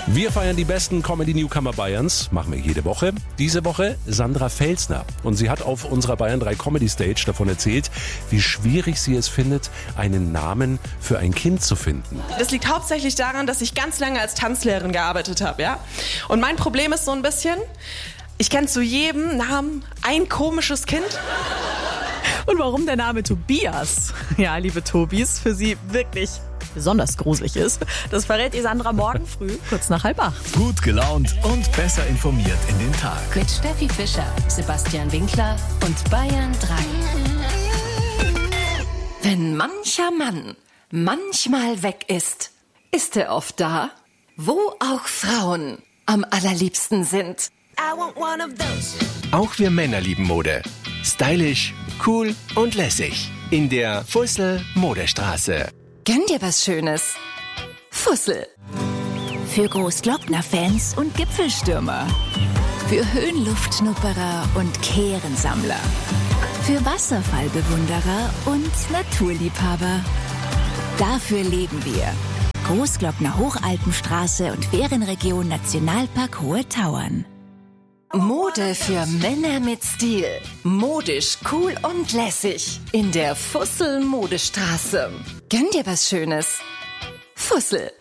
Wir feiern die besten Comedy-Newcomer Bayerns, machen wir jede Woche. Diese Woche Sandra Felsner. Und sie hat auf unserer Bayern 3 Comedy Stage davon erzählt, wie schwierig sie es findet, einen Namen für ein Kind zu finden. Das liegt hauptsächlich daran, dass ich ganz lange als Tanzlehrerin gearbeitet habe, ja. Und mein Problem ist so ein bisschen, ich kenne zu jedem Namen ein komisches Kind. Und warum der Name Tobias, ja, liebe Tobis, für sie wirklich besonders gruselig ist, das verrät die Sandra morgen früh, kurz nach 7:30. Gut gelaunt und besser informiert in den Tag. Mit Steffi Fischer, Sebastian Winkler und Bayern 3. Wenn mancher Mann manchmal weg ist, ist er oft da, wo auch Frauen am allerliebsten sind. Auch wir Männer lieben Mode. Stylisch, cool und lässig. In der Fussel Modestraße. Gönn dir was Schönes. Fussel. Für Großglockner-Fans und Gipfelstürmer. Für Höhenluftschnupperer und Kehrensammler. Für Wasserfallbewunderer und Naturliebhaber. Dafür leben wir. Großglockner Hochalpenstraße und Ferienregion Nationalpark Hohe Tauern. Mode für Männer mit Stil. Modisch, cool und lässig. In der Fussel Modestraße. Gönn dir was Schönes. Fussel.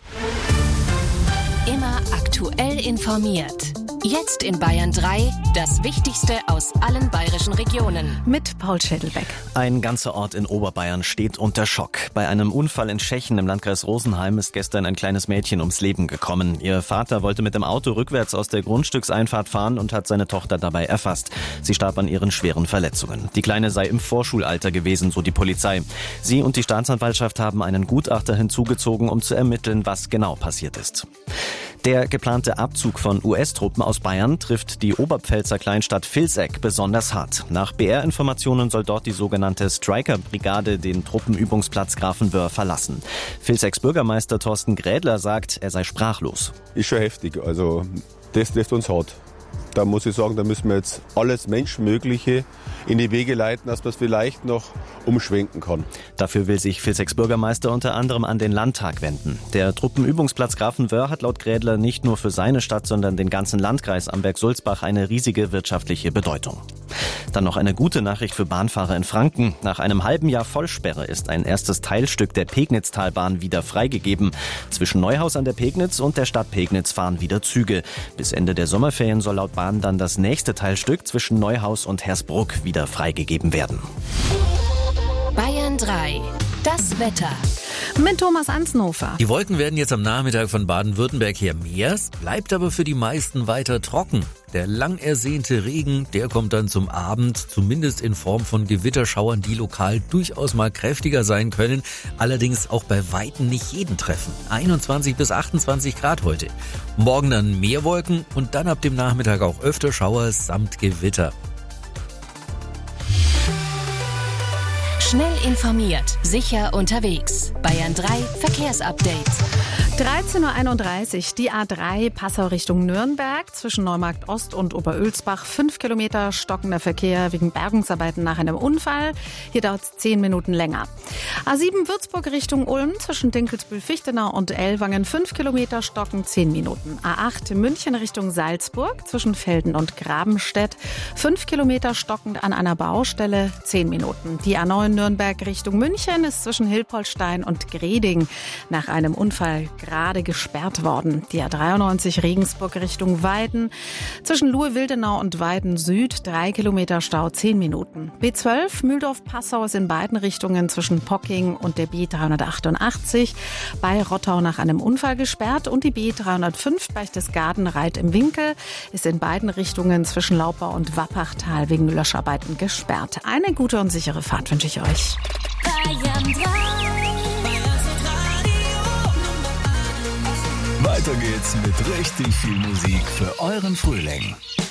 Immer aktuell informiert. Jetzt in Bayern 3 das Wichtigste aus allen bayerischen Regionen. Mit Paul Schädelbeck. Ein ganzer Ort in Oberbayern steht unter Schock. Bei einem Unfall in Schechen im Landkreis Rosenheim ist gestern ein kleines Mädchen ums Leben gekommen. Ihr Vater wollte mit dem Auto rückwärts aus der Grundstückseinfahrt fahren und hat seine Tochter dabei erfasst. Sie starb an ihren schweren Verletzungen. Die Kleine sei im Vorschulalter gewesen, so die Polizei. Sie und die Staatsanwaltschaft haben einen Gutachter hinzugezogen, um zu ermitteln, was genau passiert ist. Der geplante Abzug von US-Truppen aus Bayern trifft die Oberpfälzer Kleinstadt Vilseck besonders hart. Nach BR-Informationen soll dort die sogenannte Striker-Brigade den Truppenübungsplatz Grafenwöhr verlassen. Vilsecks Bürgermeister Thorsten Grädler sagt, er sei sprachlos. Ist schon heftig, also das trifft uns hart. Da muss ich sagen, da müssen wir jetzt alles Menschenmögliche in die Wege leiten, dass man es vielleicht noch umschwenken kann. Dafür will sich Vilsecks Bürgermeister unter anderem an den Landtag wenden. Der Truppenübungsplatz Grafenwöhr hat laut Grädler nicht nur für seine Stadt, sondern den ganzen Landkreis Amberg-Sulzbach eine riesige wirtschaftliche Bedeutung. Dann noch eine gute Nachricht für Bahnfahrer in Franken. Nach einem halben Jahr Vollsperre ist ein erstes Teilstück der Pegnitztalbahn wieder freigegeben. Zwischen Neuhaus an der Pegnitz und der Stadt Pegnitz fahren wieder Züge. Bis Ende der Sommerferien soll laut Bahn dann das nächste Teilstück zwischen Neuhaus und Hersbruck wieder freigegeben werden. Bayern 3. Das Wetter. Mit Thomas Ansnofer. Die Wolken werden jetzt am Nachmittag von Baden-Württemberg her mehr, bleibt aber für die meisten weiter trocken. Der lang ersehnte Regen, der kommt dann zum Abend, zumindest in Form von Gewitterschauern, die lokal durchaus mal kräftiger sein können, allerdings auch bei Weitem nicht jeden treffen. 21 bis 28 Grad heute. Morgen dann mehr Wolken und dann ab dem Nachmittag auch öfter Schauer samt Gewitter. Schnell informiert, sicher unterwegs. Bayern 3 Verkehrsupdate. 13.31 Uhr, die A3 Passau Richtung Nürnberg, zwischen Neumarkt Ost und Oberölsbach. 5 Kilometer stockender Verkehr wegen Bergungsarbeiten nach einem Unfall. Hier dauert es 10 Minuten länger. A7 Würzburg Richtung Ulm, zwischen Dinkelsbühl-Fichtenau und Ellwangen. 5 Kilometer stocken, 10 Minuten. A8 München Richtung Salzburg, zwischen Velden und Grabenstedt. 5 Kilometer stockend an einer Baustelle, 10 Minuten. Die A9 Nürnberg Richtung München ist zwischen Hilpoltstein und Greding nach einem Unfall gerade gesperrt worden. Die A93 Regensburg Richtung Weiden. Zwischen Luhe-Wildenau und Weiden Süd 3 Kilometer Stau, 10 Minuten. B12 Mühldorf-Passau ist in beiden Richtungen zwischen Pocking und der B388 bei Rottau nach einem Unfall gesperrt. Und die B305 Berchtesgaden-Reit im Winkel ist in beiden Richtungen zwischen Laubau und Wappachtal wegen Löscharbeiten gesperrt. Eine gute und sichere Fahrt wünsche ich euch. Bayern 3. Weiter geht's mit richtig viel Musik für euren Frühling.